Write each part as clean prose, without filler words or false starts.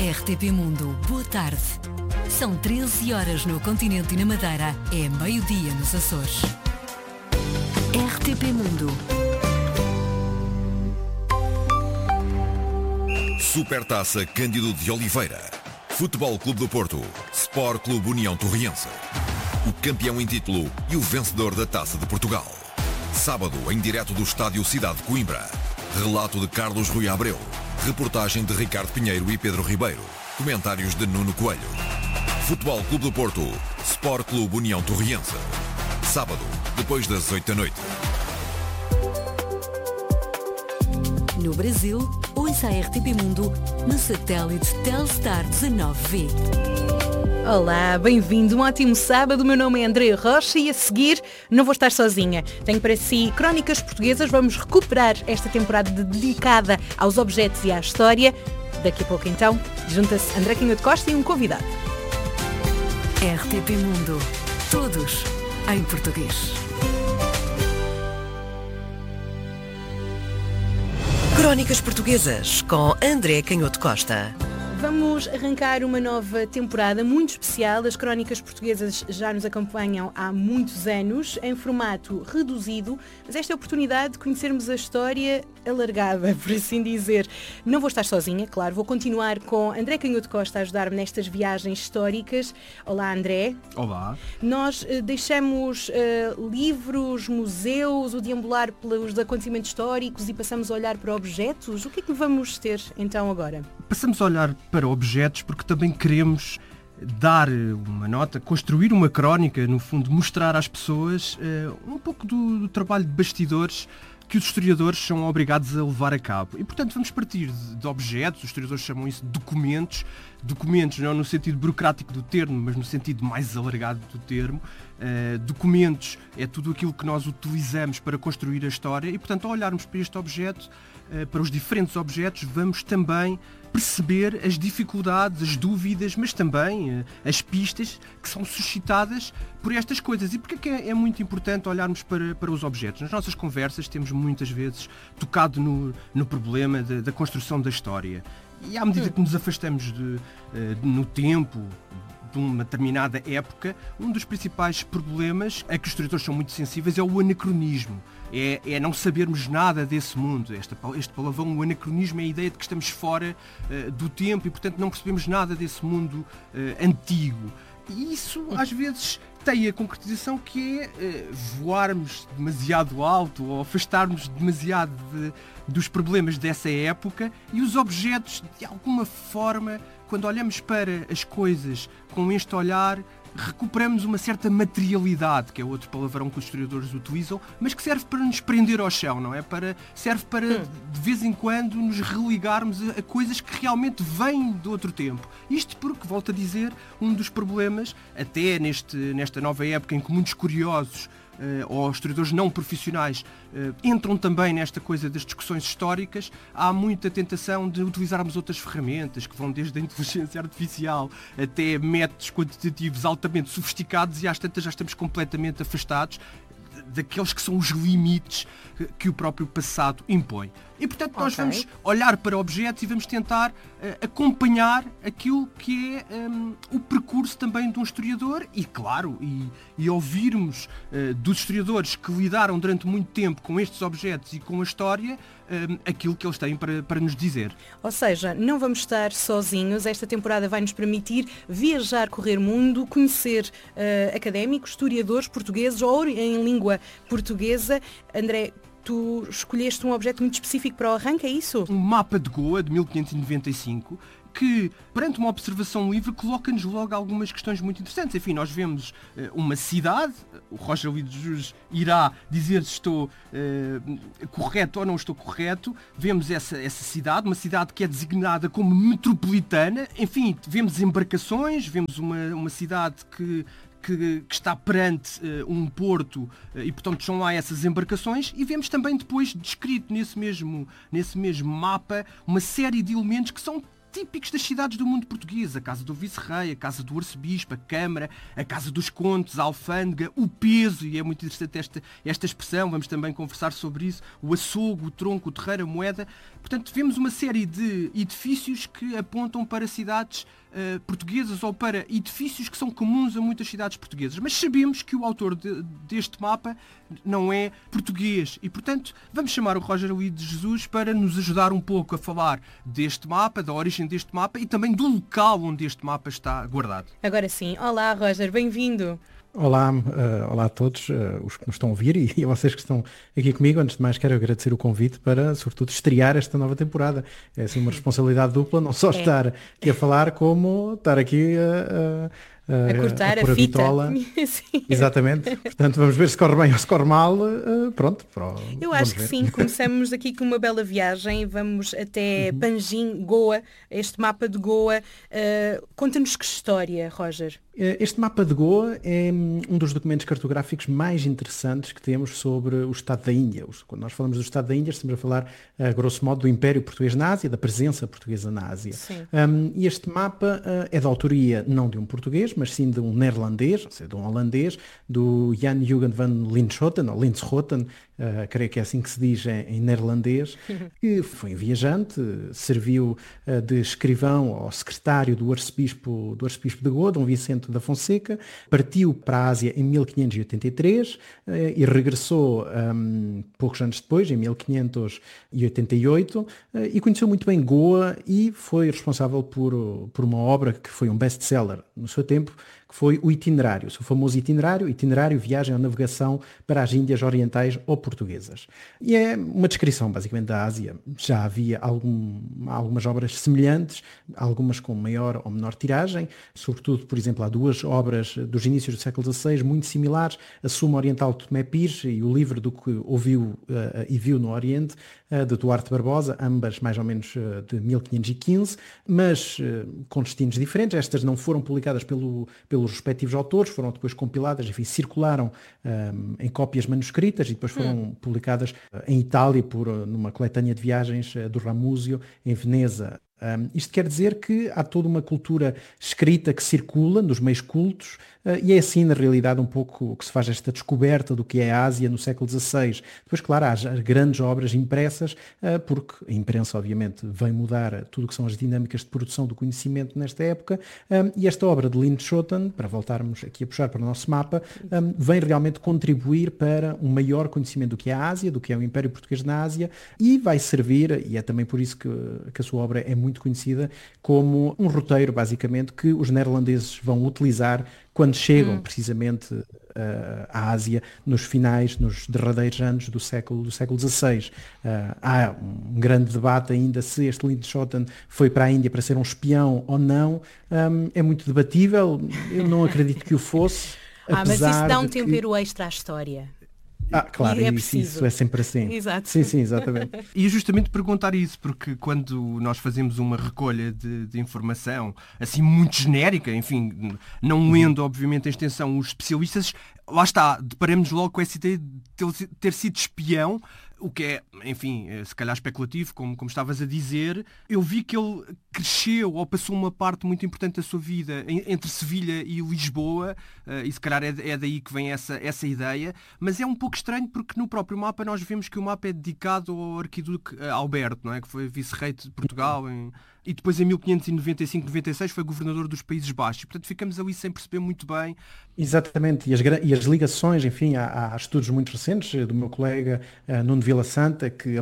RTP Mundo, boa tarde. São 13 horas no continente e na Madeira. É meio-dia nos Açores. RTP Mundo. Supertaça Cândido de Oliveira. Futebol Clube do Porto. Sport Clube União Torriense. O campeão em título e o vencedor da Taça de Portugal. Sábado, em direto do Estádio Cidade de Coimbra. Relato de Carlos Rui Abreu. Reportagem de Ricardo Pinheiro e Pedro Ribeiro. Comentários de Nuno Coelho. Futebol Clube do Porto. Sport Clube União Torriense. Sábado, depois das 8 da noite. No Brasil, ouça a RTP Mundo no satélite Telstar 19V. Olá, bem-vindo, um ótimo sábado, o meu nome é Andréa Rocha e a seguir não vou estar sozinha. Tenho para si Crónicas Portuguesas, vamos recuperar esta temporada dedicada aos objetos e à história. Daqui a pouco então, junta-se André Canhoto Costa e um convidado. RTP Mundo, todos em português. Crónicas Portuguesas com André Canhoto Costa. Vamos arrancar uma nova temporada muito especial. As Crónicas Portuguesas já nos acompanham há muitos anos, em formato reduzido, mas esta é a oportunidade de conhecermos a história alargada, por assim dizer. Não vou estar sozinha, claro, vou continuar com André Canhoto Costa a ajudar-me nestas viagens históricas. Olá, André. Olá. Nós deixamos livros, museus, o deambular pelos acontecimentos históricos e passamos a olhar para objetos. O que é que vamos ter então agora? Passamos a olhar para objetos porque também queremos dar uma nota, construir uma crónica, no fundo, mostrar às pessoas um pouco do trabalho de bastidores que os historiadores são obrigados a levar a cabo. E, portanto, vamos partir de objetos, os historiadores chamam isso de documentos não no sentido burocrático do termo, mas no sentido mais alargado do termo. Documentos é tudo aquilo que nós utilizamos para construir a história e, portanto, ao olharmos para este objeto, para os diferentes objetos, vamos também perceber as dificuldades, as dúvidas, mas também as pistas que são suscitadas por estas coisas. E porque é que é muito importante olharmos para os objetos? Nas nossas conversas temos muitas vezes tocado no problema da construção da história. E à medida que nos afastamos no tempo, de uma determinada época, um dos principais problemas a que os historiadores são muito sensíveis é o anacronismo. É não sabermos nada desse mundo. Este palavrão, o anacronismo, é a ideia de que estamos fora do tempo e, portanto, não percebemos nada desse mundo antigo. E isso, às vezes, tem a concretização que é voarmos demasiado alto ou afastarmos demasiado dos problemas dessa época, e os objetos, de alguma forma, quando olhamos para as coisas com este olhar, recuperamos uma certa materialidade, que é outro palavrão que os historiadores utilizam, mas que serve para nos prender ao chão, não é? Serve para, de vez em quando, nos religarmos a coisas que realmente vêm de outro tempo. Isto porque, volto a dizer, um dos problemas, até nesta nova época em que muitos curiosos ou historiadores não profissionais entram também nesta coisa das discussões históricas, há muita tentação de utilizarmos outras ferramentas que vão desde a inteligência artificial até métodos quantitativos altamente sofisticados, e às tantas já estamos completamente afastados daqueles que são os limites que o próprio passado impõe. E, portanto, nós vamos olhar para objetos e vamos tentar acompanhar aquilo que é o percurso também de um historiador e, claro, e ouvirmos dos historiadores que lidaram durante muito tempo com estes objetos e com a história, aquilo que eles têm para nos dizer. Ou seja, não vamos estar sozinhos. Esta temporada vai nos permitir viajar, correr mundo, conhecer académicos, historiadores portugueses ou em língua portuguesa. André, tu escolheste um objeto muito específico para o arranque, é isso? Um mapa de Goa, de 1595, que, perante uma observação livre, coloca-nos logo algumas questões muito interessantes. Enfim, nós vemos uma cidade, o Roger Luís de Jus irá dizer se estou correto ou não estou correto. Vemos essa cidade, uma cidade que é designada como metropolitana. Enfim, vemos embarcações, vemos uma cidade que está perante um porto e, portanto, são lá essas embarcações, e vemos também depois descrito nesse mesmo mapa uma série de elementos que são típicos das cidades do mundo português. A casa do vice-rei, a casa do arcebispo, a câmara, a casa dos condes, a alfândega, o peso, e é muito interessante esta expressão, vamos também conversar sobre isso, o açougue, o tronco, o terreiro, a moeda. Portanto, vemos uma série de edifícios que apontam para cidades portuguesas ou para edifícios que são comuns a muitas cidades portuguesas. Mas sabemos que o autor deste mapa não é português e, portanto, vamos chamar o Roger Luís de Jesus para nos ajudar um pouco a falar deste mapa, da origem deste mapa e também do local onde este mapa está guardado. Agora sim. Olá, Roger, bem-vindo. Olá, olá a todos os que nos estão a ouvir e a vocês que estão aqui comigo. Antes de mais, quero agradecer o convite para, sobretudo, estrear esta nova temporada. É assim uma responsabilidade dupla, não só estar aqui a falar, como estar aqui a cortar a fita. Exatamente. Portanto, vamos ver se corre bem ou se corre mal. Pronto. Eu acho que sim. Começamos aqui com uma bela viagem. Vamos até Panjim, Goa, este mapa de Goa. Conta-nos que história, Roger. Este mapa de Goa é um dos documentos cartográficos mais interessantes que temos sobre o Estado da Índia. Quando nós falamos do Estado da Índia, estamos a falar, grosso modo, do Império Português na Ásia, da presença portuguesa na Ásia. E este mapa é da autoria não de um português, mas sim de um neerlandês, ou seja, de um holandês, do Jan Huygen van Linschoten, ou Linschoten, creio que é assim que se diz em neerlandês, que foi um viajante, serviu de escrivão ao secretário do arcebispo de Goa, Dom Vicente da Fonseca, partiu para a Ásia em 1583 e regressou poucos anos depois, em 1588, e conheceu muito bem Goa e foi responsável por uma obra que foi um best-seller no seu tempo, que foi o Itinerário, o seu famoso Itinerário, Viagem ou Navegação para as Índias Orientais ou Portuguesas. E é uma descrição, basicamente, da Ásia. Já havia algumas obras semelhantes, algumas com maior ou menor tiragem, sobretudo, por exemplo, há duas obras dos inícios do século XVI muito similares, a Suma Oriental de Tomé Pires e o Livro do que ouviu e viu no Oriente, de Duarte Barbosa, ambas mais ou menos de 1515, mas com destinos diferentes. Estas não foram publicadas pelos respectivos autores, foram depois compiladas, enfim, circularam em cópias manuscritas e depois foram publicadas em Itália numa coletânea de viagens do Ramuzio, em Veneza. Isto quer dizer que há toda uma cultura escrita que circula nos meios cultos e é assim, na realidade, um pouco que se faz esta descoberta do que é a Ásia no século XVI. Depois, claro, há as grandes obras impressas, porque a imprensa, obviamente, vem mudar tudo o que são as dinâmicas de produção do conhecimento nesta época, e esta obra de Linschoten, para voltarmos aqui a puxar para o nosso mapa, vem realmente contribuir para um maior conhecimento do que é a Ásia, do que é o Império Português na Ásia, e vai servir, e é também por isso que a sua obra é muito conhecida, como um roteiro, basicamente, que os neerlandeses vão utilizar quando chegam precisamente à Ásia nos derradeiros anos do século XVI. Há um grande debate ainda se este Linschoten foi para a Índia para ser um espião ou não. É muito debatível, eu não acredito que o fosse. Mas isso dá um tempero extra à história. Claro, isso é sempre assim. Exato. Sim, exatamente. E justamente perguntar isso, porque quando nós fazemos uma recolha de informação assim muito genérica, enfim, não lendo obviamente em extensão os especialistas, lá está, deparamos logo com essa ideia de ter sido espião, o que é, enfim, se calhar especulativo, como estavas a dizer. Eu vi que ele cresceu ou passou uma parte muito importante da sua vida entre Sevilha e Lisboa, e se calhar é daí que vem essa ideia, mas é um pouco estranho porque no próprio mapa nós vemos que o mapa é dedicado ao arquiduque Alberto, não é? Que foi vice-rei de Portugal e depois em 1595-96 foi governador dos Países Baixos. Portanto, ficamos ali sem perceber muito bem. Exatamente, e as ligações, enfim, há estudos muito recentes do meu colega Nuno Vila Santa, que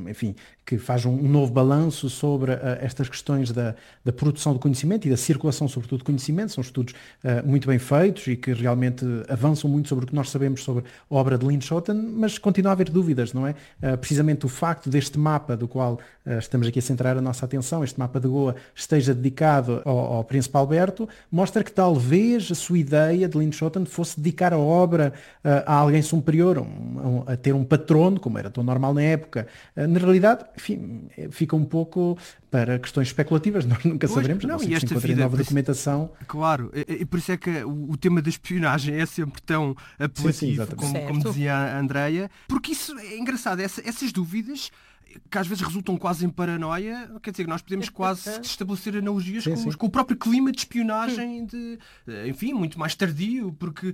faz um novo balanço sobre estas questões da produção do conhecimento e da circulação, sobretudo, de conhecimento. São estudos muito bem feitos e que realmente avançam muito sobre o que nós sabemos sobre a obra de Linschoten, mas continua a haver dúvidas, não é? Precisamente o facto deste mapa, do qual estamos aqui a centrar a nossa atenção, este mapa de Goa, esteja dedicado ao Príncipe Alberto, mostra que talvez a sua ideia de Linschoten fosse dedicar a obra a alguém superior, a ter um patrono, como era tão normal na época. Na realidade, enfim, fica um pouco para questões especulativas, nós nunca saberemos, não e esta vida, nova documentação. Claro, e por isso é que o tema da espionagem é sempre tão apelativo, como dizia a Andreia, porque isso é engraçado, essas dúvidas. que às vezes resultam quase em paranoia. Quer dizer, nós podemos quase estabelecer analogias com o próprio clima de espionagem, enfim, muito mais tardio, porque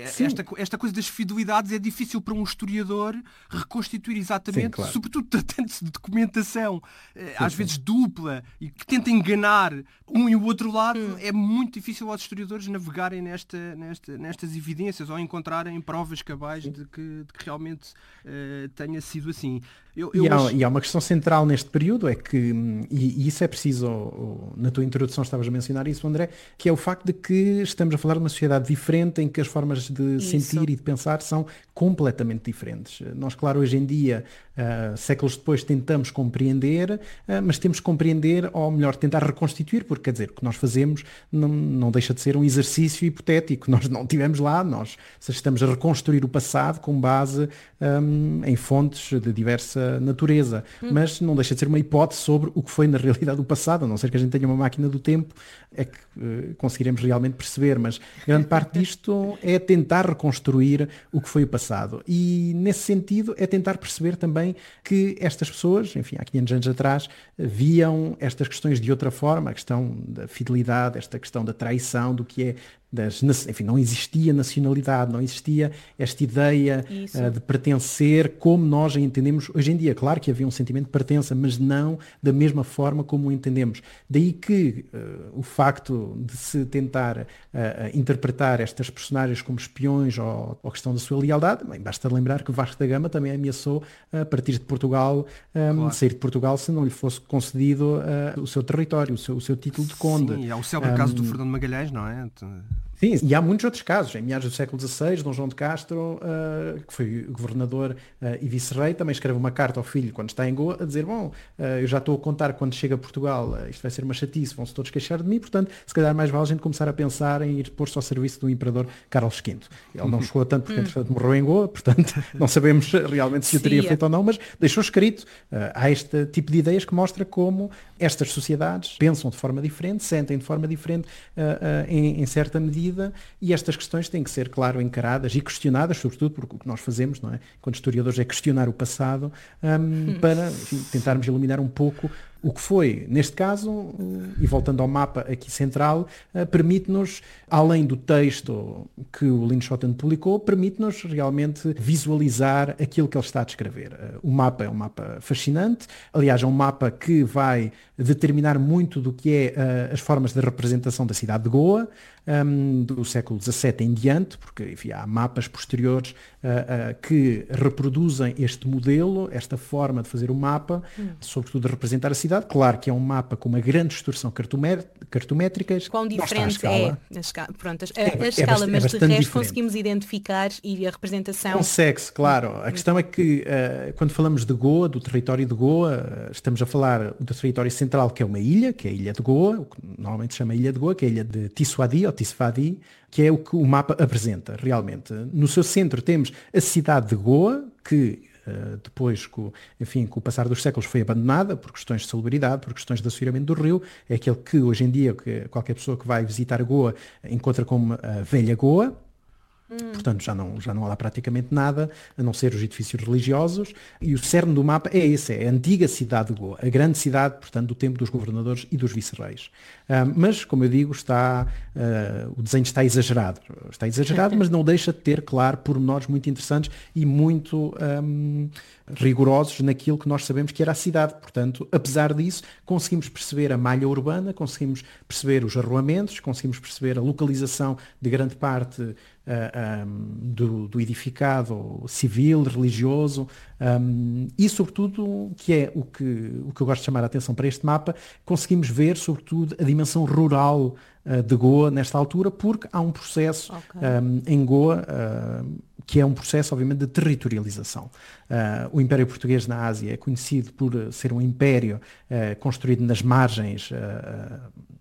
esta coisa das fidelidades é difícil para um historiador reconstituir exatamente, claro. Sobretudo tratando-se de documentação, às vezes dupla, e que tenta enganar um e o outro lado. É muito difícil aos historiadores navegarem nestas evidências ou encontrarem provas cabais de que realmente tenha sido assim. E há uma questão central neste período, é que, e isso é preciso, na tua introdução estavas a mencionar isso, André, que é o facto de que estamos a falar de uma sociedade diferente, em que as formas de sentir e de pensar são completamente diferentes. Nós, claro, hoje em dia, séculos depois, tentamos compreender, mas temos que compreender, ou melhor, tentar reconstituir, porque, quer dizer, o que nós fazemos não deixa de ser um exercício hipotético. Nós não estivemos lá, nós estamos a reconstruir o passado com base em fontes de diversa natureza, mas não deixa de ser uma hipótese sobre o que foi na realidade o passado, a não ser que a gente tenha uma máquina do tempo, é que conseguiremos realmente perceber, mas grande parte disto é tentar reconstruir o que foi o passado, e nesse sentido é tentar perceber também que estas pessoas, enfim, há 500 anos atrás, viam estas questões de outra forma, a questão da fidelidade, esta questão da traição, do que é enfim, não existia nacionalidade, não existia esta ideia de pertencer como nós a entendemos hoje em dia. Claro que havia um sentimento de pertença, mas não da mesma forma como o entendemos. Daí que o facto de se tentar interpretar estas personagens como espiões ou questão da sua lealdade, bem, basta lembrar que Vasco da Gama também ameaçou a partir de Portugal, claro, sair de Portugal se não lhe fosse concedido o seu território, o seu título de conde. Sim, é o célebre caso do Fernando Magalhães, não é? Sim, e há muitos outros casos. Em meados do século XVI, Dom João de Castro, que foi governador e vice-rei, também escreve uma carta ao filho quando está em Goa, a dizer, eu já estou a contar quando chega a Portugal, isto vai ser uma chatice, vão-se todos queixar de mim, portanto, se calhar mais vale a gente começar a pensar em ir pôr-se ao serviço do imperador Carlos V. Ele não chegou a tanto porque, entretanto, morreu em Goa, portanto, não sabemos realmente se o teria feito ou não, mas deixou escrito. Há este tipo de ideias que mostra como estas sociedades pensam de forma diferente, sentem de forma diferente em certa medida, e estas questões têm que ser, claro, encaradas e questionadas, sobretudo porque o que nós fazemos, não é, quando historiadores, é questionar o passado para, enfim, tentarmos iluminar um pouco o que foi. Neste caso, e voltando ao mapa aqui central, permite-nos, além do texto que o Lynn Schotten publicou, permite-nos realmente visualizar aquilo que ele está a descrever. O mapa é um mapa fascinante, aliás, é um mapa que vai determinar muito do que é as formas de representação da cidade de Goa, do século XVII em diante, porque, enfim, há mapas posteriores que reproduzem este modelo, esta forma de fazer o mapa, sobretudo de representar a cidade. Claro que é um mapa com uma grande distorção cartométrica. Quão diferente é a escala? Pronto, a escala, mas de resto diferente. Conseguimos identificar e a representação... Consegue-se, claro. A questão é que quando falamos de Goa, do território de Goa, estamos a falar do território central, que é uma ilha, que é a ilha de Goa, o que normalmente se chama Ilha de Goa, que é a ilha de Tissuadi ou Tisfadi, que é o que o mapa apresenta realmente. No seu centro temos a cidade de Goa, que depois, com o passar dos séculos, foi abandonada por questões de salubridade, por questões de assoreamento do rio. É aquele que hoje em dia qualquer pessoa que vai visitar Goa encontra como a velha Goa. Portanto, já não há lá praticamente nada, a não ser os edifícios religiosos, e o cerne do mapa é esse, é a antiga cidade de Goa, a grande cidade, portanto, do tempo dos governadores e dos vice-reis. Mas, como eu digo, o desenho está exagerado, mas não deixa de ter, claro, pormenores muito interessantes e muito rigorosos naquilo que nós sabemos que era a cidade. Portanto, apesar disso, conseguimos perceber a malha urbana, conseguimos perceber os arruamentos, conseguimos perceber a localização de grande parte do edificado civil, religioso, e sobretudo, que é o que eu gosto de chamar a atenção para este mapa, conseguimos ver sobretudo a dimensão rural de Goa nesta altura, porque há um processo em Goa que é um processo, obviamente, de territorialização. O Império Português na Ásia é conhecido por ser um império construído nas margens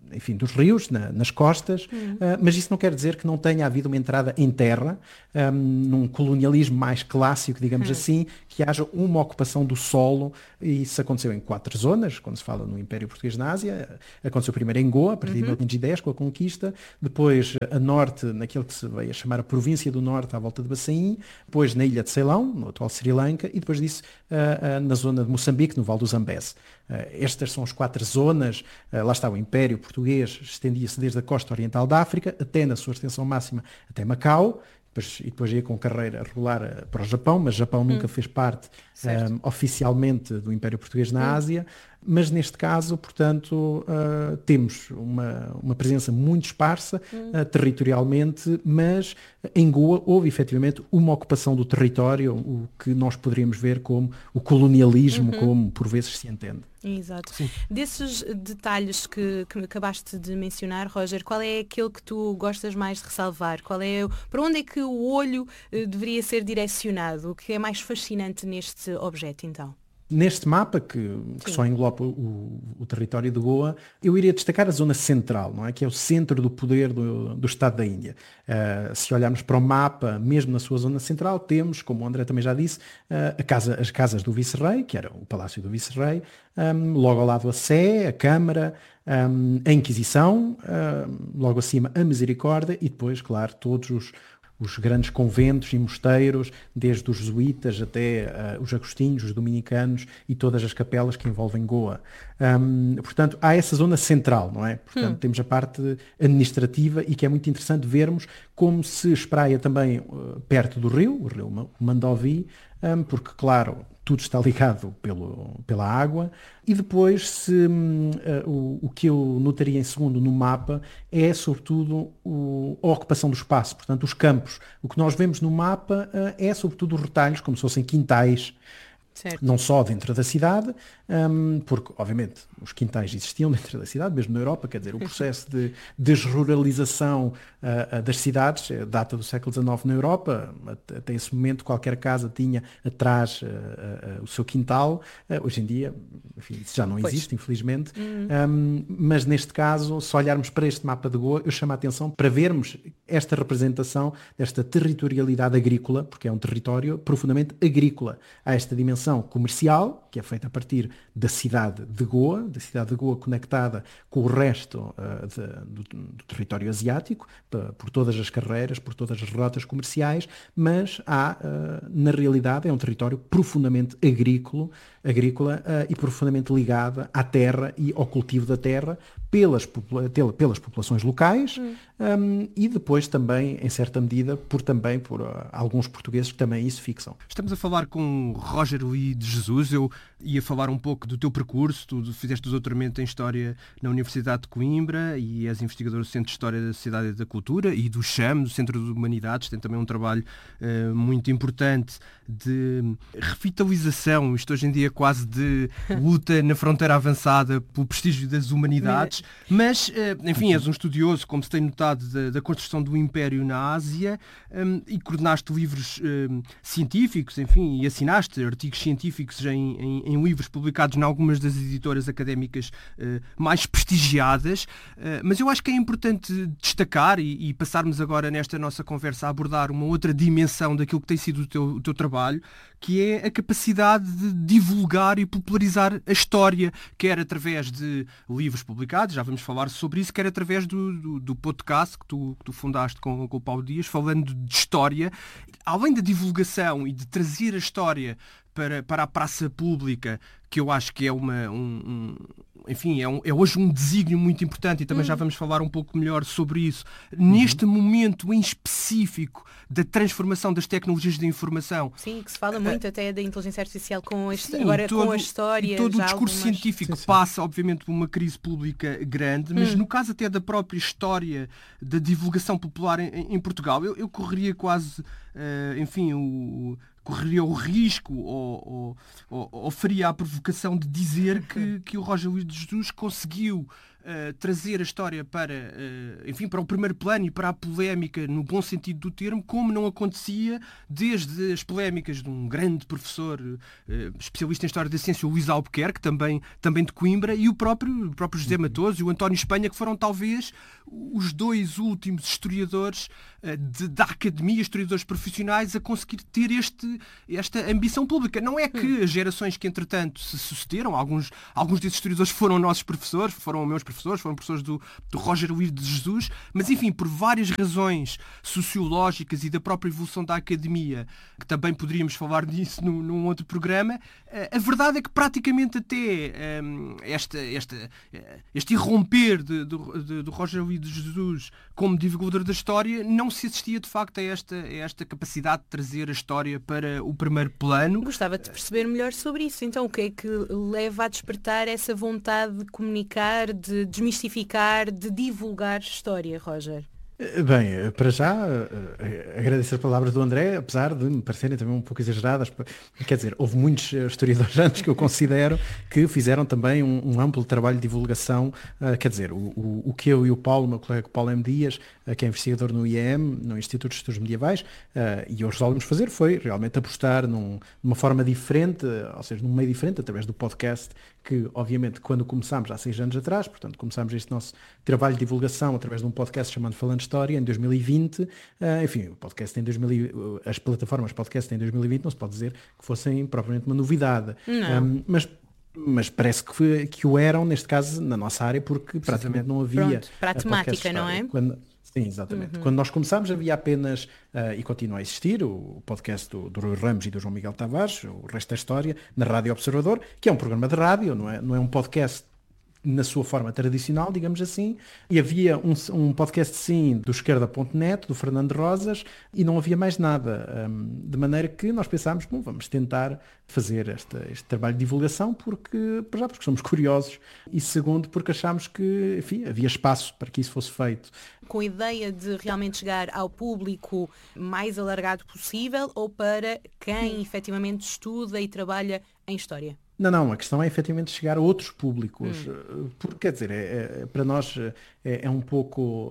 enfim, dos rios, nas costas, mas isso não quer dizer que não tenha havido uma entrada em terra, num colonialismo mais clássico, digamos assim, que haja uma ocupação do solo, e isso aconteceu em 4 zonas, quando se fala no Império Português na Ásia. Aconteceu primeiro em Goa, a partir de 1510, com a conquista, depois a norte, naquilo que se veio a chamar a província do norte, à volta de Bassaim, depois na ilha de Ceilão, no atual Sri Lanka, e depois disso na zona de Moçambique, no Val do Zambeze. Estas são as 4 zonas. Lá está, o Império Português estendia-se desde a costa oriental da África até, na sua extensão máxima, até Macau, e depois ia com carreira regular para o Japão, mas o Japão nunca fez parte oficialmente do Império Português na Ásia. Mas neste caso, portanto, temos uma presença muito esparsa territorialmente, mas em Goa houve efetivamente uma ocupação do território, o que nós poderíamos ver como o colonialismo, como por vezes se entende. Exato. Sim. Desses detalhes que acabaste de mencionar, Roger, qual é aquele que tu gostas mais de ressalvar? Para onde é que o olho deveria ser direcionado? O que é mais fascinante neste objeto, então? Neste mapa, que só engloba o território de Goa, eu iria destacar a zona central, não é? Que é o centro do poder do Estado da Índia. Se olharmos para o mapa, mesmo na sua zona central, temos, como o André também já disse, as casas do vice-rei, que era o Palácio do Vice-rei, logo ao lado a Sé, a Câmara, a Inquisição, logo acima a Misericórdia, e depois, claro, todos os grandes conventos e mosteiros, desde os jesuítas até os agostinhos, os dominicanos e todas as capelas que envolvem Goa. Portanto, há essa zona central, não é? Portanto, temos a parte administrativa, e que é muito interessante vermos como se espraia também perto do rio, o rio Mandovi, porque, claro, tudo está ligado pela água. E depois, o que eu notaria em segundo no mapa é, sobretudo, a ocupação do espaço, portanto, os campos. O que nós vemos no mapa é, sobretudo, os retalhos, como se fossem quintais. Certo. Não só dentro da cidade, porque, obviamente, os quintais existiam dentro da cidade, mesmo na Europa, quer dizer, o processo de desruralização das cidades data do século XIX na Europa. Até esse momento, qualquer casa tinha atrás o seu quintal. Hoje em dia, enfim, isso já não existe, infelizmente. Mas, neste caso, se olharmos para este mapa de Goa, eu chamo a atenção para vermos esta representação desta territorialidade agrícola, porque é um território profundamente agrícola. Há esta dimensão comercial, que é feita a partir da cidade de Goa conectada com o resto do território asiático, por todas as carreiras, por todas as rotas comerciais, mas na realidade, é um território profundamente agrícola e profundamente ligado à terra e ao cultivo da terra pelas populações locais, e depois também, em certa medida, por alguns portugueses que também isso fixam. Estamos a falar com Roger Lee de Jesus. Eu ia falar um pouco do teu percurso. Tu fizeste o doutoramento em História na Universidade de Coimbra e és investigador do Centro de História da Sociedade e da Cultura e do CHAM, do Centro de Humanidades. Tem também um trabalho muito importante de revitalização, isto hoje em dia quase de luta na fronteira avançada pelo prestígio das humanidades. Mas, enfim, és um estudioso, como se tem notado, da construção do Império na Ásia, e coordenaste livros científicos, enfim, e assinaste artigos científicos em livros publicados em algumas das editoras académicas mais prestigiadas. Mas eu acho que é importante destacar e passarmos agora nesta nossa conversa a abordar uma outra dimensão daquilo que tem sido o teu trabalho, que é a capacidade de divulgar e popularizar a história, quer através de livros publicados, já vamos falar sobre isso, quer através do podcast que tu fundaste com o Paulo Dias, falando de história. Além da divulgação e de trazer a história para a praça pública, que eu acho que é enfim, é hoje um desígnio muito importante, e também já vamos falar um pouco melhor sobre isso. Neste momento em específico da transformação das tecnologias de informação. Sim, que se fala muito até da inteligência artificial com a história. E todo o discurso científico passa, obviamente, por uma crise pública grande, mas no caso até da própria história da divulgação popular em Portugal, eu correria quase, correria o risco ou faria a provocação de dizer que o Roger Luís de Jesus conseguiu trazer a história para, enfim, para o primeiro plano e para a polémica no bom sentido do termo, como não acontecia desde as polémicas de um grande professor especialista em História da Ciência, o Luís Albuquerque, também de Coimbra, e o próprio José Matoso e o António Espanha, que foram talvez os dois últimos historiadores da academia, historiadores profissionais, a conseguir ter esta ambição pública. Não é que as gerações que, entretanto, se sucederam, alguns desses historiadores foram nossos professores, foram meus professores, foram professores do Roger Luís de Jesus, mas, enfim, por várias razões sociológicas e da própria evolução da academia, que também poderíamos falar disso num outro programa, a verdade é que praticamente até este irromper do Roger Luís de Jesus como divulgador da história, não se assistia de facto a esta capacidade de trazer a história para o primeiro plano. Gostava de perceber melhor sobre isso. Então, o que é que leva a despertar essa vontade de comunicar, de desmistificar, de divulgar história, Roger? Bem, para já agradeço as palavras do André, apesar de me parecerem também um pouco exageradas. Quer dizer, houve muitos historiadores antes que eu considero que fizeram também um amplo trabalho de divulgação. Quer dizer, o que eu e o Paulo, meu colega Paulo M. Dias, que é investigador no IEM, no Instituto de Estudos Medievais, e hoje resolvemos fazer foi realmente apostar numa forma diferente, ou seja, num meio diferente, através do podcast, que obviamente quando começámos há 6 anos atrás, portanto começámos este nosso trabalho de divulgação através de um podcast chamado Falando História em 2020, enfim, o podcast as plataformas podcast em 2020 não se pode dizer que fossem propriamente uma novidade, mas parece que o eram neste caso na nossa área, porque praticamente não havia para a temática, não é? Sim, exatamente. Quando nós começámos havia apenas, e continua a existir, o podcast do Rui Ramos e do João Miguel Tavares, o Resto da História, na Rádio Observador, que é um programa de rádio, não é um podcast na sua forma tradicional, digamos assim, e havia um podcast sim do Esquerda.net, do Fernando Rosas, e não havia mais nada, de maneira que nós pensámos, bom, vamos tentar fazer este trabalho de divulgação, porque somos curiosos, e segundo, porque achámos que, enfim, havia espaço para que isso fosse feito. Com a ideia de realmente chegar ao público mais alargado possível, ou para quem efetivamente estuda e trabalha em História? Não, a questão é efetivamente chegar a outros públicos, porque, quer dizer, para nós é um pouco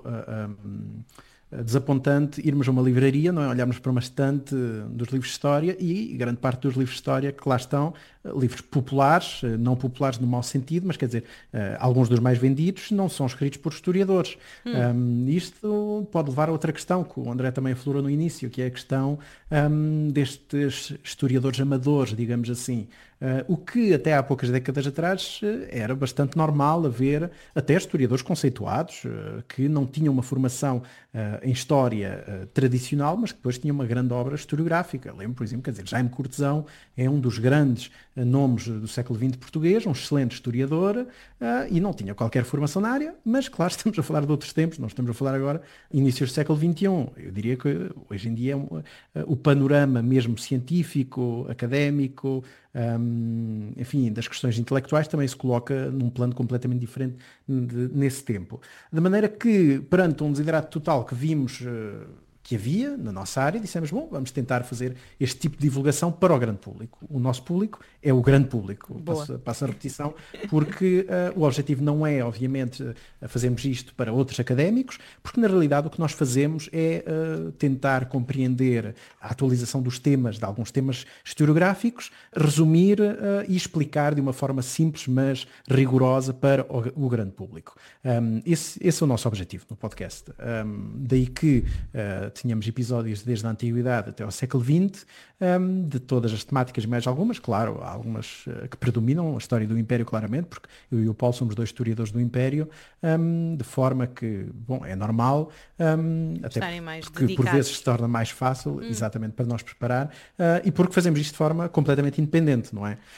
desapontante irmos a uma livraria, não é? Olharmos para uma estante dos livros de história e grande parte dos livros de história que lá estão, livros populares, não populares no mau sentido, mas quer dizer, alguns dos mais vendidos não são escritos por historiadores. Isto pode levar a outra questão, que o André também aflorou no início, que é a questão destes historiadores amadores, digamos assim. O que até há poucas décadas atrás era bastante normal haver até historiadores conceituados que não tinham uma formação em história tradicional, mas que depois tinham uma grande obra historiográfica. Lembro, por exemplo, quer dizer, Jaime Cortesão é um dos grandes nomes do século XX português, um excelente historiador, e não tinha qualquer formação na área, mas claro, estamos a falar de outros tempos, não estamos a falar agora inícios do século XXI. Eu diria que hoje em dia o panorama mesmo científico, académico, enfim, das questões intelectuais também se coloca num plano completamente diferente nesse tempo. De maneira que, perante um desidrato total que vimos que havia na nossa área, dissemos, bom, vamos tentar fazer este tipo de divulgação para o grande público. O nosso público é o grande público, passo a repetição, porque o objetivo não é, obviamente, fazermos isto para outros académicos, porque na realidade o que nós fazemos é tentar compreender a atualização dos temas, de alguns temas historiográficos, resumir e explicar de uma forma simples, mas rigorosa para o grande público. Esse é o nosso objetivo no podcast. Daí que tínhamos episódios desde a Antiguidade até ao século XX, de todas as temáticas, mais algumas, claro, há algumas que predominam, a história do Império claramente, porque eu e o Paulo somos dois historiadores do Império, de forma que, bom, é normal, até porque por vezes se torna mais fácil, exatamente para nós preparar, e porque fazemos isto de forma completamente independente, não é?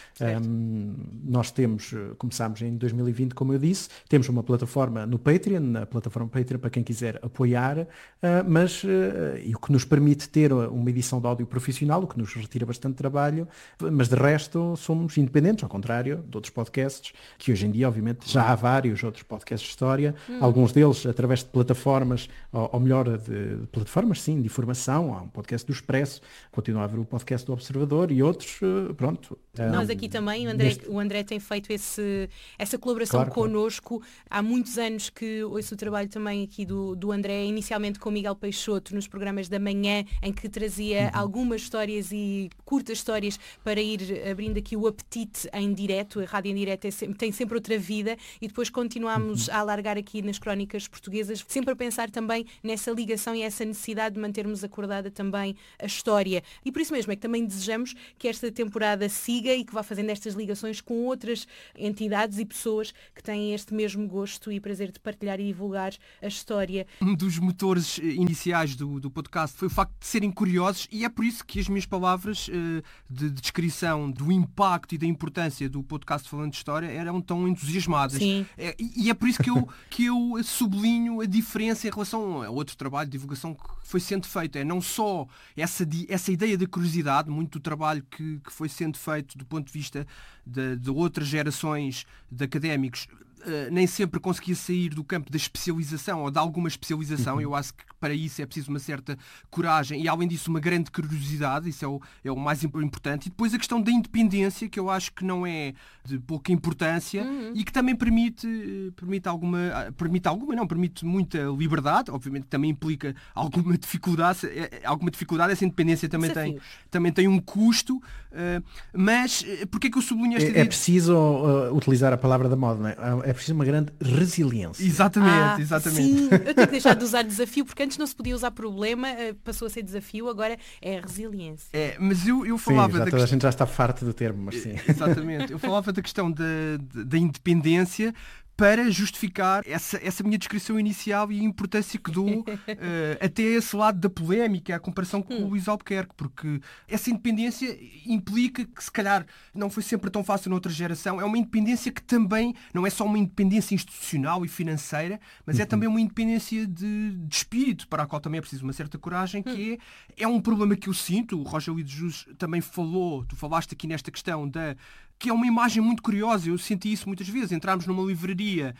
Nós começámos em 2020, como eu disse, temos uma plataforma no Patreon, na plataforma Patreon para quem quiser apoiar, mas e o que nos permite ter uma edição de áudio profissional, o que nos retira bastante trabalho, mas de resto somos independentes, ao contrário de outros podcasts, que hoje em dia, obviamente, já há vários outros podcasts de história, alguns deles através de plataformas, ou melhor, de plataformas, sim, de informação. Há um podcast do Expresso, continua a haver o podcast do Observador e outros, pronto. Nós aqui também, o André tem feito essa colaboração Claro. connosco. Há muitos anos que ouço o trabalho também aqui do André, inicialmente com o Miguel Peixoto, nos programas da manhã, em que trazia algumas histórias e curtas histórias para ir abrindo aqui o apetite em direto. A rádio em direto tem sempre outra vida, e depois continuámos a alargar aqui nas crónicas portuguesas, sempre a pensar também nessa ligação e essa necessidade de mantermos acordada também a história. E por isso mesmo é que também desejamos que esta temporada siga e que vá fazendo estas ligações com outras entidades e pessoas que têm este mesmo gosto e prazer de partilhar e divulgar a história. Um dos motores iniciais do podcast foi o facto de serem curiosos, e é por isso que as minhas palavras de descrição do impacto e da importância do podcast Falando de História eram tão entusiasmadas. Sim. E é por isso que eu sublinho a diferença em relação a outro trabalho de divulgação que foi sendo feito. É não só essa ideia da curiosidade, muito do trabalho que foi sendo feito do ponto de vista de outras gerações de académicos, nem sempre conseguia sair do campo da especialização ou de alguma especialização. Eu acho que para isso é preciso uma certa coragem e, além disso, uma grande curiosidade. Isso é o mais importante. E depois a questão da independência, que eu acho que não é de pouca importância e que também permite muita liberdade. Obviamente também implica alguma dificuldade. Essa independência também tem um custo. Mas porquê é que eu sublinho esta ideia? É preciso utilizar a palavra da moda, não é? É preciso uma grande resiliência. Exatamente. Sim, eu tenho que deixar de usar desafio, porque antes não se podia usar problema, passou a ser desafio, agora é resiliência. Mas eu falava sim, toda a gente já está farta do termo, mas sim. Exatamente. Eu falava da questão da independência para justificar essa minha descrição inicial e a importância que dou até esse lado da polémica, a comparação com o Luís Albuquerque, porque essa independência implica que, se calhar, não foi sempre tão fácil noutra geração. É uma independência que também não é só uma independência institucional e financeira, mas é também uma independência de espírito, para a qual também é preciso uma certa coragem, que é um problema que eu sinto. O Roger Luís Jesus também falou, tu falaste aqui nesta questão que é uma imagem muito curiosa. Eu senti isso muitas vezes. Entrarmos numa livraria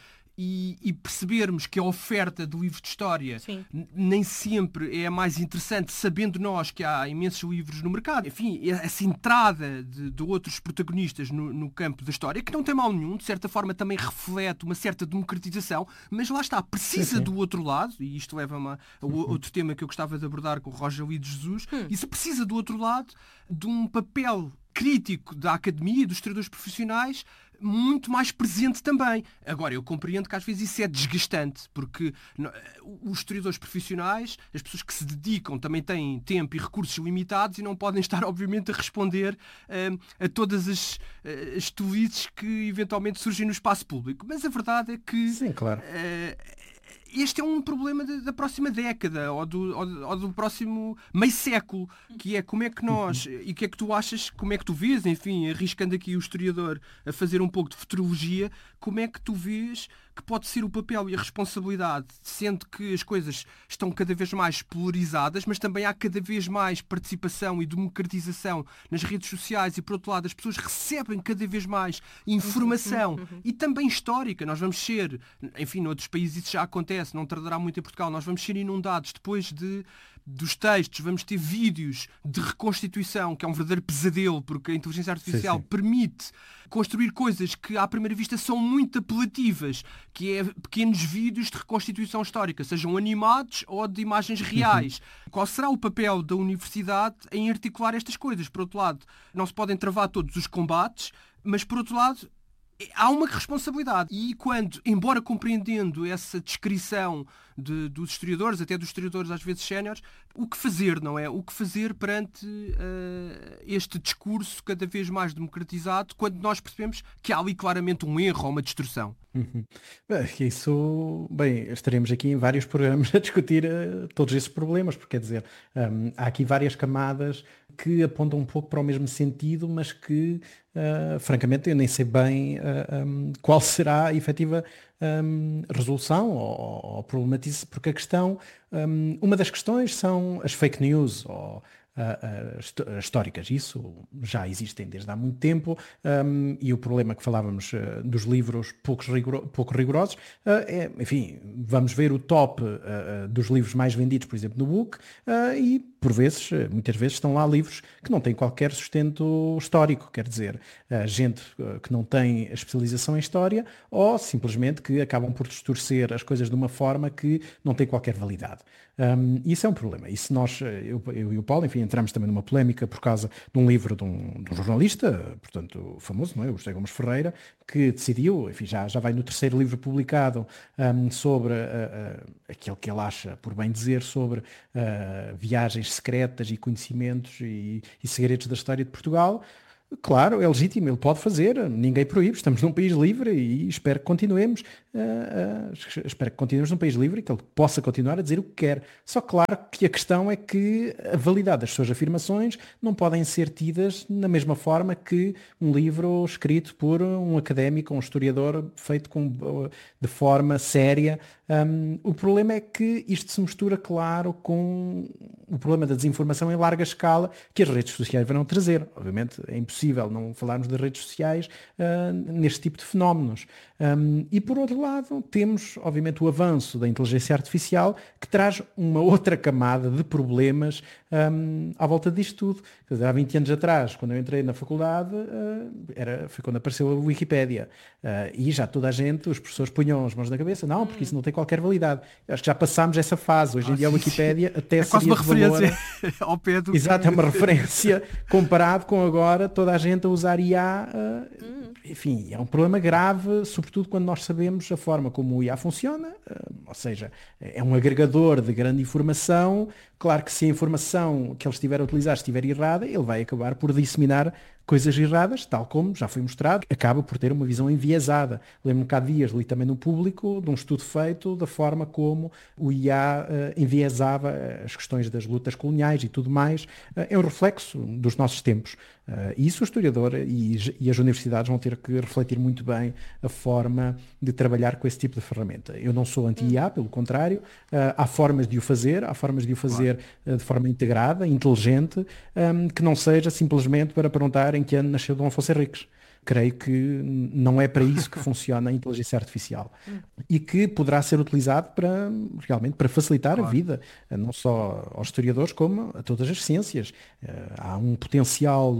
e percebermos que a oferta de livros de história nem sempre é a mais interessante, sabendo nós que há imensos livros no mercado. Enfim, essa entrada de outros protagonistas no campo da história, que não tem mal nenhum, de certa forma também reflete uma certa democratização, mas lá está, precisa do outro lado, e isto leva-me a outro tema que eu gostava de abordar com o Roger Luís Jesus, isso precisa do outro lado de um papel crítico da academia e dos historiadores profissionais muito mais presente também. Agora, eu compreendo que às vezes isso é desgastante, porque os historiadores profissionais, as pessoas que se dedicam, também têm tempo e recursos limitados e não podem estar, obviamente, a responder a todas as tolices que eventualmente surgem no espaço público. Mas a verdade é que... Sim, claro. Este é um problema da próxima década ou do próximo meio século, que é como é que nós, e o que é que tu achas, como é que tu vês, enfim, arriscando aqui o historiador a fazer um pouco de futurologia, como é que tu vês que pode ser o papel e a responsabilidade, sendo que as coisas estão cada vez mais polarizadas, mas também há cada vez mais participação e democratização nas redes sociais e, por outro lado, as pessoas recebem cada vez mais informação e também histórica. Nós vamos ser, enfim, noutros países isso já acontece, não tardará muito em Portugal, nós vamos ser inundados depois dos textos, vamos ter vídeos de reconstituição, que é um verdadeiro pesadelo, porque a inteligência artificial permite construir coisas que à primeira vista são muito apelativas, que é pequenos vídeos de reconstituição histórica, sejam animados ou de imagens reais. Qual será o papel da universidade em articular estas coisas? Por outro lado, não se podem travar todos os combates, mas por outro lado, há uma responsabilidade. E quando, embora compreendendo essa descrição dos historiadores, até dos historiadores às vezes séniores, o que fazer, não é? O que fazer perante este discurso cada vez mais democratizado, quando nós percebemos que há ali claramente um erro ou uma distorção? Isso, estaremos aqui em vários programas a discutir todos esses problemas, porque quer dizer, há aqui várias camadas que apontam um pouco para o mesmo sentido, mas que francamente eu nem sei bem qual será a efetiva resolução ou problematização, porque a questão, uma das questões são as fake news ou históricas. Isso já existem desde há muito tempo, e o problema que falávamos dos livros pouco rigorosos, enfim, vamos ver o top dos livros mais vendidos, por exemplo, no Book, e por vezes, muitas vezes estão lá livros que não têm qualquer sustento histórico, quer dizer, gente que não tem a especialização em história ou simplesmente que acabam por distorcer as coisas de uma forma que não tem qualquer validade. Isso é um problema. Isso eu e o Paulo, enfim, entramos também numa polémica por causa de um livro de um jornalista, portanto, famoso, não é? O José Gomes Ferreira, que decidiu, enfim, já vai no 3º livro publicado, sobre aquilo que ele acha por bem dizer sobre viagens secretas e conhecimentos e segredos da história de Portugal. Claro, é legítimo, ele pode fazer, ninguém proíbe, estamos num país livre e espero que continuemos num país livre e que ele possa continuar a dizer o que quer. Só claro que a questão é que a validade das suas afirmações não podem ser tidas na mesma forma que um livro escrito por um académico, um historiador, feito de forma séria. O problema é que isto se mistura, claro, com o problema da desinformação em larga escala que as redes sociais vão trazer. Obviamente é impossível não falarmos das redes sociais neste tipo de fenómenos. E por outro lado, temos, obviamente, o avanço da inteligência artificial que traz uma outra camada de problemas à volta disto tudo. Quer dizer, há 20 anos atrás, quando eu entrei na faculdade, foi quando apareceu a Wikipédia. E já toda a gente, os professores punham as mãos na cabeça, não, porque isso não tem qualquer validade. Acho que já passámos essa fase. Hoje em dia a Wikipédia até quase uma referência ao pé do... Exato, é uma referência comparado com agora toda a gente a usar IA. Enfim, é um problema grave, sobretudo quando nós sabemos a forma como o IA funciona, ou seja, é um agregador de grande informação. Claro que se a informação que ele estiver a utilizar estiver errada, ele vai acabar por disseminar coisas erradas, tal como já foi mostrado, acaba por ter uma visão enviesada. Lembro-me que há dias li também no Público de um estudo feito da forma como o IA enviesava as questões das lutas coloniais e tudo mais. É um reflexo dos nossos tempos. E isso o historiador e as universidades vão ter que refletir muito bem a forma de trabalhar com esse tipo de ferramenta. Eu não sou anti-IA, pelo contrário, há formas de o fazer, de forma integrada, inteligente, que não seja simplesmente para perguntar em que ano nasceu Dom Afonso Henriques. Creio que não é para isso que funciona a inteligência artificial e que poderá ser utilizado realmente para facilitar a vida, não só aos historiadores como a todas as ciências. Há um potencial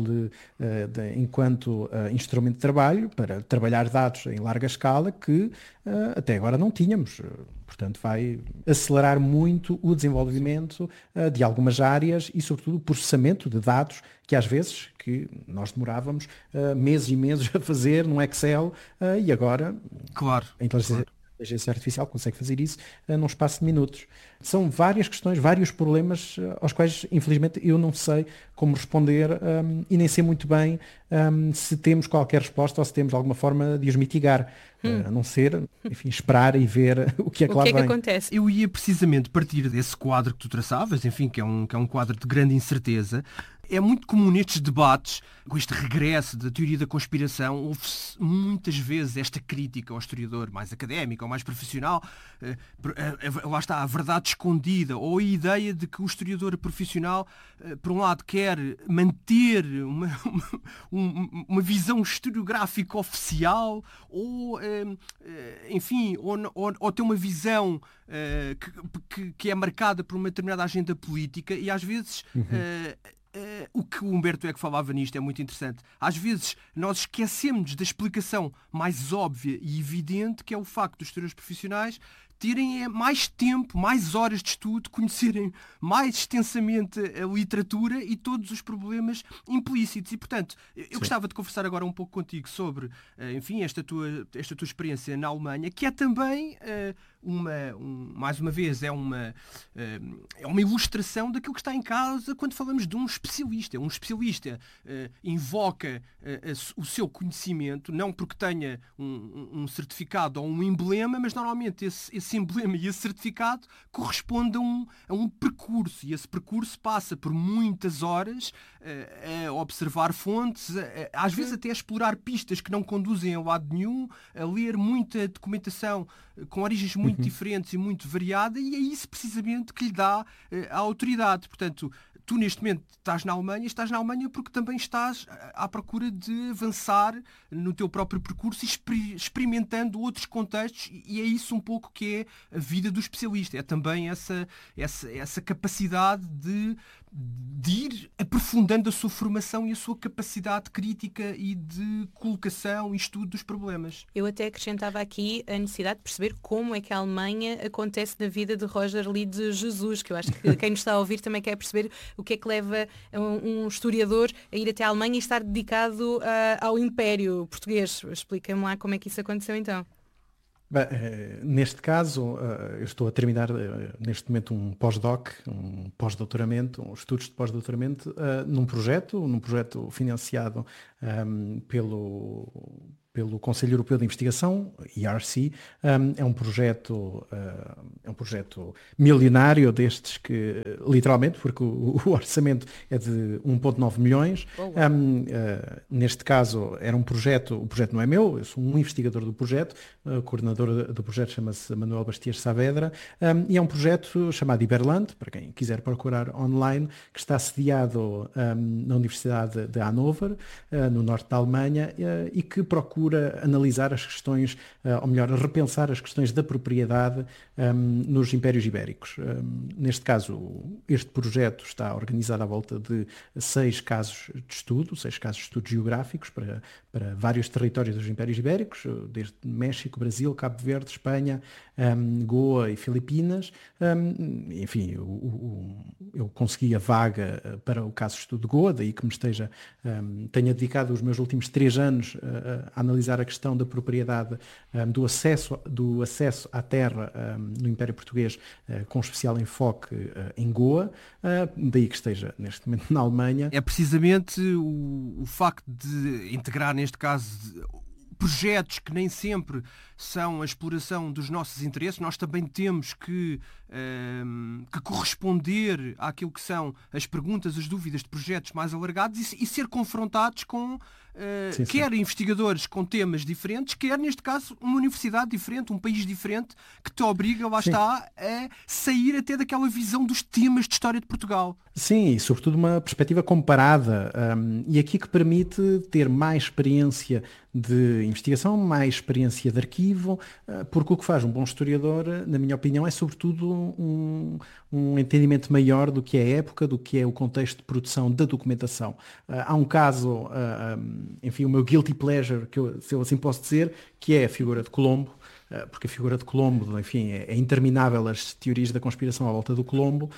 enquanto instrumento de trabalho para trabalhar dados em larga escala que até agora não tínhamos. Portanto, vai acelerar muito o desenvolvimento de algumas áreas e, sobretudo, o processamento de dados que, às vezes, que nós demorávamos meses e meses a fazer num Excel e agora a inteligência artificial consegue fazer isso num espaço de minutos. São várias questões, vários problemas aos quais, infelizmente, eu não sei como responder e nem sei muito bem se temos qualquer resposta ou se temos alguma forma de os mitigar. A não ser, enfim, esperar e ver o que é que lá vem. O que é que acontece? Eu ia precisamente partir desse quadro que tu traçavas, enfim, que é um quadro de grande incerteza. É muito comum nestes debates, com este regresso da teoria da conspiração, houve-se muitas vezes esta crítica ao historiador mais académico ou mais profissional, lá está, a verdade escondida, ou a ideia de que o historiador profissional, por um lado, quer manter uma visão historiográfica oficial, ou, enfim, ou ter uma visão que é marcada por uma determinada agenda política, e às vezes... o que o Humberto Eco falava nisto é muito interessante. Às vezes nós esquecemos da explicação mais óbvia e evidente, que é o facto dos historiadores profissionais terem mais tempo, mais horas de estudo, conhecerem mais extensamente a literatura e todos os problemas implícitos. E, portanto, eu gostava de conversar agora um pouco contigo sobre, enfim, esta tua experiência na Alemanha, que é também, mais uma vez, é uma ilustração daquilo que está em causa quando falamos de um especialista. Um especialista invoca o seu conhecimento, não porque tenha um certificado ou um emblema, mas normalmente esse esse emblema e esse certificado corresponde a um percurso, e esse percurso passa por muitas horas a observar fontes, às vezes até a explorar pistas que não conduzem a lado nenhum, a ler muita documentação com origens muito diferentes e muito variada, e é isso precisamente que lhe dá a autoridade. Portanto, tu neste momento estás na Alemanha porque também estás à procura de avançar no teu próprio percurso e experimentando outros contextos, e é isso um pouco que é a vida do especialista. É também essa capacidade de ir aprofundando a sua formação e a sua capacidade crítica e de colocação e estudo dos problemas. Eu até acrescentava aqui a necessidade de perceber como é que a Alemanha acontece na vida de Roger Lee de Jesus, que eu acho que quem nos está a ouvir também quer perceber o que é que leva um historiador a ir até a Alemanha e estar dedicado ao Império Português. Explica-me lá como é que isso aconteceu então. Bem, neste caso, eu estou a terminar neste momento um pós-doc, um pós-doutoramento, estudos de pós-doutoramento, num projeto financiado pelo Conselho Europeu de Investigação, ERC. É um projeto milionário destes que, literalmente, porque o orçamento é de 1,9 milhões. Neste caso, era um projeto, o projeto não é meu, eu sou um investigador do projeto, o coordenador do projeto chama-se Manuel Bastias Saavedra, e é um projeto chamado Iberland, para quem quiser procurar online, que está sediado na Universidade de Hannover, no norte da Alemanha, e que procura analisar as questões, ou melhor, repensar as questões da propriedade nos impérios ibéricos. Neste caso, este projeto está organizado à volta de 6 casos de estudo geográficos para vários territórios dos impérios ibéricos, desde México, Brasil, Cabo Verde, Espanha, Goa e Filipinas. Enfim, eu consegui a vaga para o caso de estudo de Goa, daí que tenha dedicado os meus últimos 3 anos a analisar a questão da propriedade, do acesso à terra no Império Português, com especial enfoque em Goa, daí que esteja neste momento na Alemanha. É precisamente o facto de integrar, neste caso, projetos que nem sempre são a exploração dos nossos interesses. Nós também temos que corresponder àquilo que são as perguntas, as dúvidas de projetos mais alargados e ser confrontados com quer investigadores com temas diferentes, quer, neste caso, uma universidade diferente, um país diferente, que te obriga, lá está, a sair até daquela visão dos temas de história de Portugal. Sim, e sobretudo uma perspectiva comparada, e aqui que permite ter mais experiência de investigação, mais experiência de arquivo, porque o que faz um bom historiador, na minha opinião, é sobretudo um entendimento maior do que é a época, do que é o contexto de produção da documentação. Há um caso, enfim, o meu guilty pleasure, se eu assim posso dizer, que é a figura de Colombo, porque a figura de Colombo, enfim, é interminável as teorias da conspiração à volta do Colombo,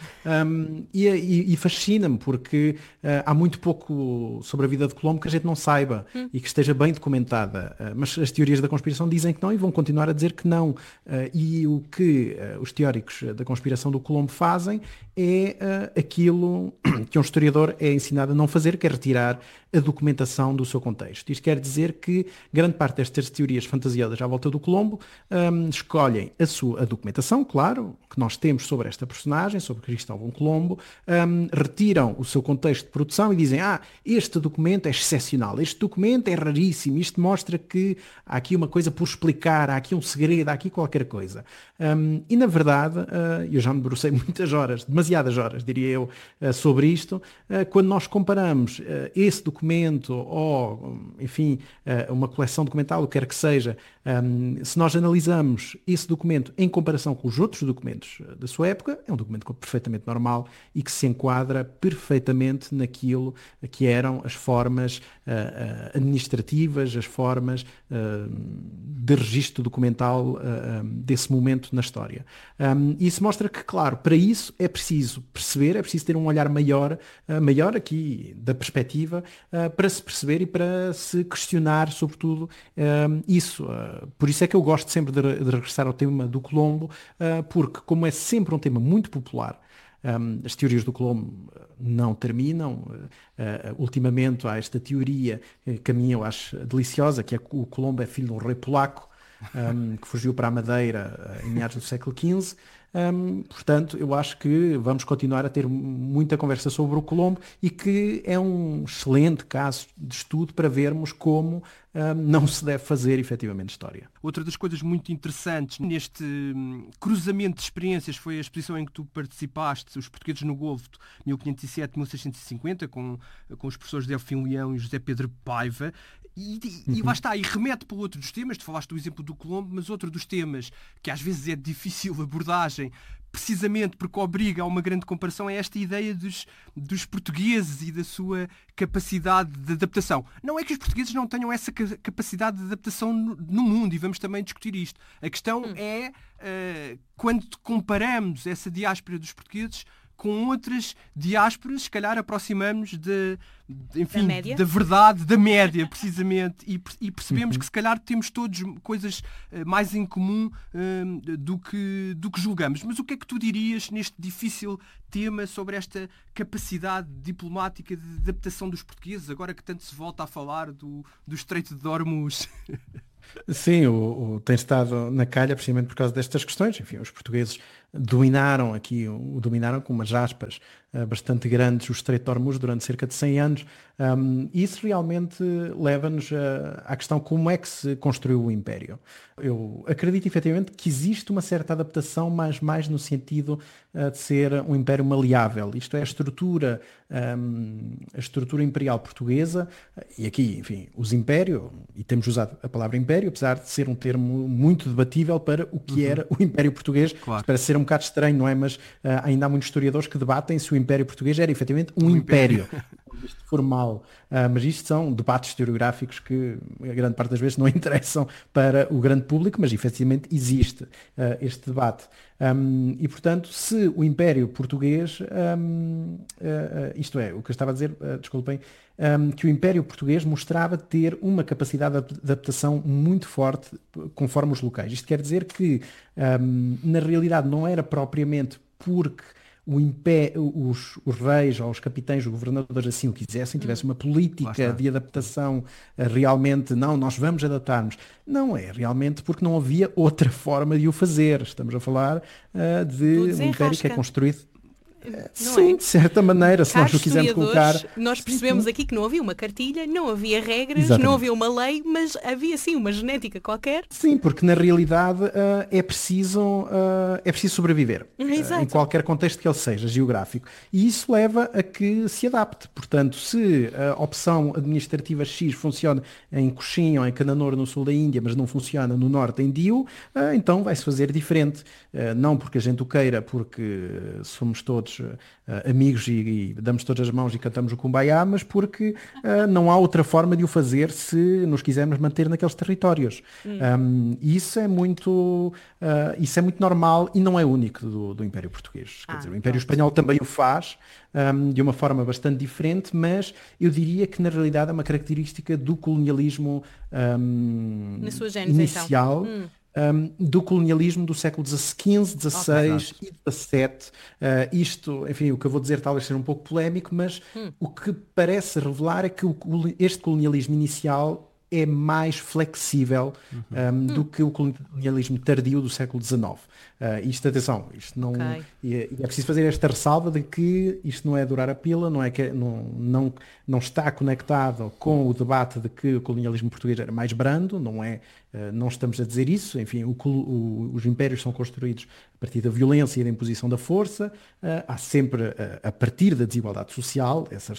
e fascina-me porque há muito pouco sobre a vida de Colombo que a gente não saiba e que esteja bem documentada, mas as teorias da conspiração dizem que não e vão continuar a dizer que não, e o que os teóricos da conspiração do Colombo fazem é aquilo que um historiador é ensinado a não fazer, que é retirar a documentação do seu contexto. Isto quer dizer que grande parte destas teorias fantasiadas à volta do Colombo escolhem a documentação, claro, que nós temos sobre esta personagem, sobre Cristóvão Colombo, retiram o seu contexto de produção e dizem: este documento é excepcional, este documento é raríssimo, isto mostra que há aqui uma coisa por explicar, há aqui um segredo, há aqui qualquer coisa. E na verdade, eu já me debrucei demasiadas horas, diria eu, sobre isto, quando nós comparamos esse documento ou, enfim, uma coleção documental, o que quer que seja, se nós analisamos esse documento em comparação com os outros documentos da sua época, é um documento perfeitamente normal e que se enquadra perfeitamente naquilo que eram as formas administrativas, as formas de registro documental desse momento na história. Isso mostra que, claro, para isso é preciso perceber, é preciso ter um olhar maior aqui da perspectiva, para se perceber e para se questionar, sobretudo, isso. Por isso é que eu gosto sempre de regressar ao tema do Colombo, porque como é sempre um tema muito popular, as teorias do Colombo não terminam. Ultimamente há esta teoria que a mim eu acho deliciosa, que é que o Colombo é filho de um rei polaco, que fugiu para a Madeira em meados do século XV. Portanto, eu acho que vamos continuar a ter muita conversa sobre o Colombo e que é um excelente caso de estudo para vermos como não se deve fazer efetivamente história. Outra das coisas muito interessantes neste cruzamento de experiências foi a exposição em que tu participaste, Os Portugueses no Golfo, 1507-1650, com os professores Delfim Leão e José Pedro Paiva. E lá está, e remete para outro dos temas, tu falaste do exemplo do Colombo, mas outro dos temas que às vezes é difícil abordagem, precisamente porque obriga a uma grande comparação, é esta ideia dos portugueses e da sua capacidade de adaptação. Não é que os portugueses não tenham essa capacidade de adaptação no mundo, e vamos também discutir isto. A questão é, quando comparamos essa diáspora dos portugueses com outras diásporas, se calhar aproximamos da verdade, da média, precisamente, e percebemos que se calhar temos todos coisas mais em comum do que julgamos. Mas o que é que tu dirias neste difícil tema sobre esta capacidade diplomática de adaptação dos portugueses, agora que tanto se volta a falar do Estreito de Hormuz? Sim, tem estado na calha precisamente por causa destas questões. Enfim, os portugueses dominaram com umas aspas bastante grandes o Estreito de Hormuz durante cerca de 100 anos. Isso realmente leva-nos à questão como é que se construiu o Império. Eu acredito efetivamente que existe uma certa adaptação, mas mais no sentido de ser um império maleável. Isto é, a estrutura imperial portuguesa, e aqui, enfim, os impérios, e temos usado a palavra império, apesar de ser um termo muito debatível para o que era o Império Português, claro. Parece ser um bocado estranho, não é? Mas ainda há muitos historiadores que debatem se o Império Português era efetivamente um império. Formal, mas isto são debates historiográficos que a grande parte das vezes não interessam para o grande público, mas efetivamente existe este debate. E portanto, se o Império Português, isto é, o que eu estava a dizer, desculpem, que o Império Português mostrava ter uma capacidade de adaptação muito forte conforme os locais. Isto quer dizer que, na realidade, não era propriamente porque os reis ou os capitães, os governadores assim o quisessem, tivessem uma política de adaptação realmente, não, nós vamos adaptar-nos. Não é realmente porque não havia outra forma de o fazer. Estamos a falar de um império que é construído. Sim, de certa maneira, se nós o quisermos colocar... Nós percebemos aqui que não havia uma cartilha, não havia regras, não havia uma lei, mas havia sim uma genética qualquer. Sim, porque na realidade é preciso sobreviver, em qualquer contexto que ele seja, geográfico. E isso leva a que se adapte. Portanto, se a opção administrativa X funciona em Coxim ou em Cananor, no sul da Índia, mas não funciona no norte, em Diu, então vai-se fazer diferente. Não porque a gente o queira, porque somos todos amigos e damos todas as mãos e cantamos o Kumbaya, mas porque não há outra forma de o fazer se nos quisermos manter naqueles territórios. Isso é muito normal e não é único do Império Português. Quer dizer, o Império Espanhol também o faz de uma forma bastante diferente, mas eu diria que na realidade é uma característica do colonialismo na sua gênese, inicial. então. Do colonialismo do século XV, XVI e XVII. Isto, enfim, o que eu vou dizer talvez seja um pouco polémico, mas o que parece revelar é que este colonialismo inicial é mais flexível do que o colonialismo tardio do século XIX. Atenção, isto não, é preciso fazer esta ressalva de que isto não é durar a pila, não está conectado com o debate de que o colonialismo português era mais brando, não estamos a dizer isso. Enfim, os impérios são construídos a partir da violência e da imposição da força, há sempre, a partir da desigualdade social, essa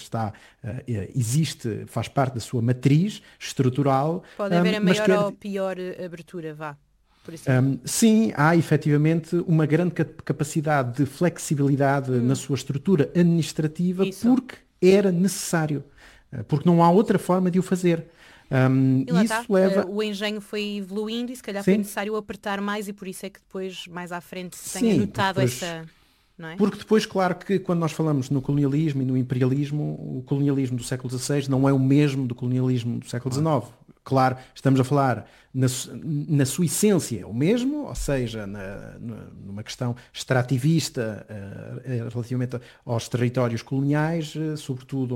existe, faz parte da sua matriz estrutural. Pode haver a maior ou pior abertura, vá. Sim, há efetivamente uma grande capacidade de flexibilidade na sua estrutura administrativa, porque era necessário, porque não há outra forma de o fazer. Isso leva... O engenho foi evoluindo e se calhar foi necessário apertar mais e por isso é que depois, mais à frente, se tenha notado essa... Não é? Porque depois, claro que quando nós falamos no colonialismo e no imperialismo, o colonialismo do século XVI não é o mesmo do colonialismo do século XIX. Claro, estamos a falar na sua essência o mesmo, ou seja, numa questão extrativista relativamente aos territórios coloniais, sobretudo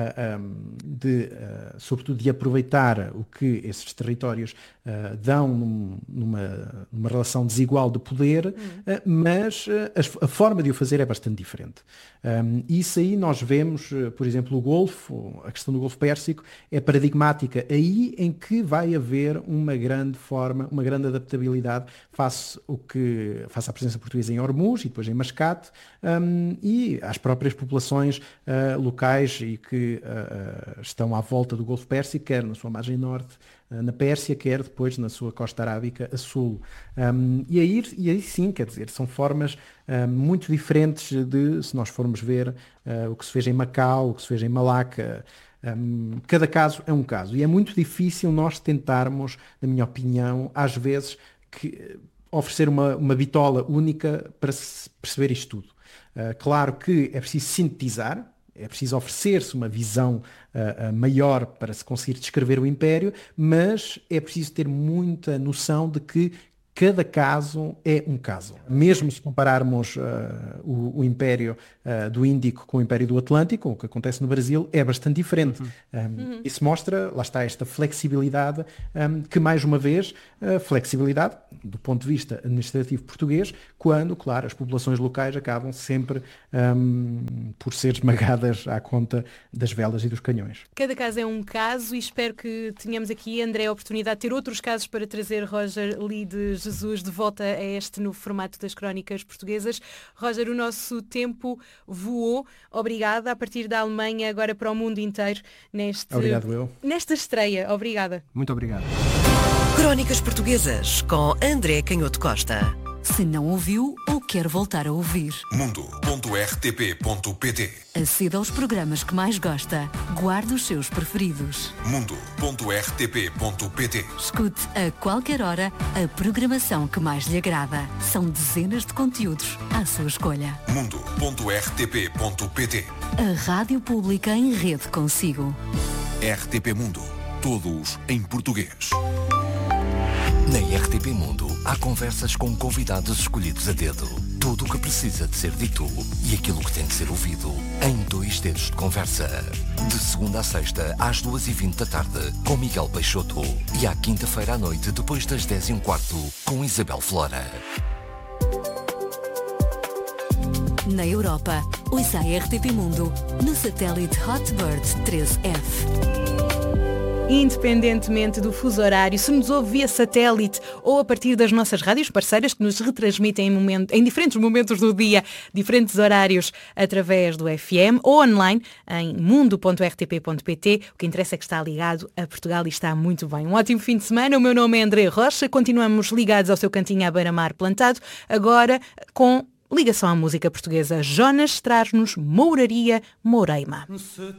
de aproveitar o que esses territórios dão numa relação desigual de poder, mas a forma de o fazer é bastante diferente. Isso aí nós vemos, por exemplo, o Golfo, a questão do Golfo Pérsico é paradigmática, aí em que vai haver uma grande adaptabilidade face à presença portuguesa em Hormuz e depois em Mascate, e às próprias populações locais e que estão à volta do Golfo Pérsico, quer na sua margem norte, na Pérsia, quer depois na sua costa arábica a sul. E aí sim, quer dizer, são formas muito diferentes se nós formos ver o que se fez em Macau, o que se fez em Malaca. Cada caso é um caso e é muito difícil nós tentarmos, na minha opinião, às vezes, oferecer uma bitola única para se perceber isto tudo. Claro que é preciso sintetizar, é preciso oferecer-se uma visão maior para se conseguir descrever o Império, mas é preciso ter muita noção de que cada caso é um caso. Mesmo se compararmos o Império do Índico com o Império do Atlântico, o que acontece no Brasil é bastante diferente. Isso mostra, lá está, esta flexibilidade que, mais uma vez, flexibilidade do ponto de vista administrativo português, quando, claro, as populações locais acabam sempre por ser esmagadas à conta das velas e dos canhões. Cada caso é um caso e espero que tenhamos aqui, André, a oportunidade de ter outros casos para trazer Roger Lee de Jesus de volta a este no formato das Crónicas Portuguesas. Roger, o nosso tempo voou. Obrigada. A partir da Alemanha, agora para o mundo inteiro, nesta estreia. Obrigada. Muito obrigado. Crónicas Portuguesas com André Canhoto Costa. Se não ouviu ou quer voltar a ouvir, mundo.rtp.pt. aceda aos programas que mais gosta. Guarde os seus preferidos. mundo.rtp.pt. Escute a qualquer hora a programação que mais lhe agrada. São dezenas de conteúdos à sua escolha. mundo.rtp.pt. A Rádio Pública em rede consigo. RTP Mundo. Todos em português. Na RTP Mundo há conversas com convidados escolhidos a dedo. Tudo o que precisa de ser dito e aquilo que tem de ser ouvido em 2 dedos de conversa. De segunda a sexta às 2h20 da tarde com Miguel Peixoto e à quinta-feira à noite depois das 10h15 com Isabel Flora. Na Europa, ouça a RTP Mundo no satélite Hotbird 13F. Independentemente do fuso horário, se nos ouve via satélite ou a partir das nossas rádios parceiras que nos retransmitem em diferentes momentos do dia, diferentes horários através do FM ou online em mundo.rtp.pt, o que interessa é que está ligado a Portugal e está muito bem. Um ótimo fim de semana, o meu nome é André Rocha, continuamos ligados ao seu cantinho à beira-mar plantado, agora com ligação à música portuguesa. Jonas traz-nos Mouraria Moreima.